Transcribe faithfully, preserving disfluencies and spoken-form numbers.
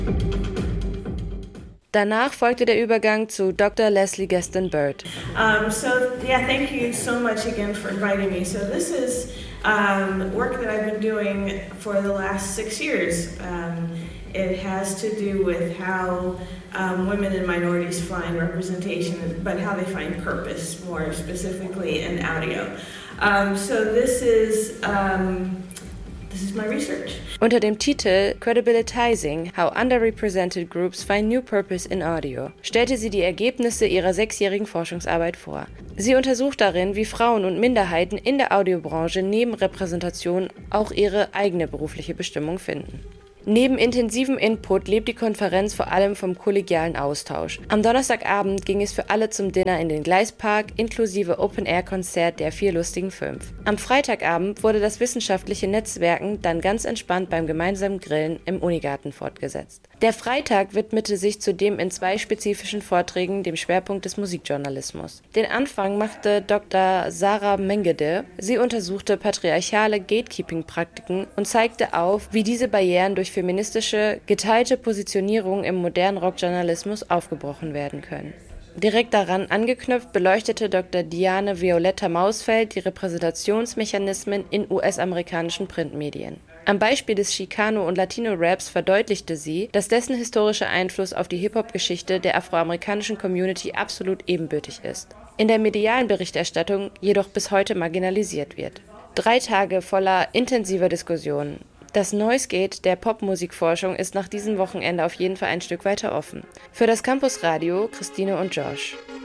Danach folgte der Übergang zu Doktor Leslie Gaston Bird. Um, so yeah, thank you so much again for inviting me. So this is um, work that I've been doing for the last six years. Um, it has to do with how um, women and minorities find representation, but how they find purpose, more specifically in audio. Um, so this is um, this is my research. Unter dem Titel Credibilitizing: How Underrepresented Groups Find New Purpose in Audio stellte sie die Ergebnisse ihrer sechsjährigen Forschungsarbeit vor. Sie untersucht darin, wie Frauen und Minderheiten in der Audiobranche neben Repräsentation auch ihre eigene berufliche Bestimmung finden. Neben intensivem Input lebt die Konferenz vor allem vom kollegialen Austausch. Am Donnerstagabend ging es für alle zum Dinner in den Gleispark inklusive Open-Air-Konzert der Vier Lustigen Fünf. Am Freitagabend wurde das wissenschaftliche Netzwerken dann ganz entspannt beim gemeinsamen Grillen im Unigarten fortgesetzt. Der Freitag widmete sich zudem in zwei spezifischen Vorträgen dem Schwerpunkt des Musikjournalismus. Den Anfang machte Doktor Sarah Mengede. Sie untersuchte patriarchale Gatekeeping-Praktiken und zeigte auf, wie diese Barrieren durch feministische, geteilte Positionierung im modernen Rockjournalismus aufgebrochen werden können. Direkt daran angeknüpft beleuchtete Doktor Diane Violetta Mausfeld die Repräsentationsmechanismen in U S-amerikanischen Printmedien. Am Beispiel des Chicano- und Latino-Raps verdeutlichte sie, dass dessen historischer Einfluss auf die Hip-Hop-Geschichte der afroamerikanischen Community absolut ebenbürtig ist, in der medialen Berichterstattung jedoch bis heute marginalisiert wird. Drei Tage voller intensiver Diskussionen. Das Noise Gate der Popmusikforschung ist nach diesem Wochenende auf jeden Fall ein Stück weiter offen. Für das Campus Radio, Christine und Josh.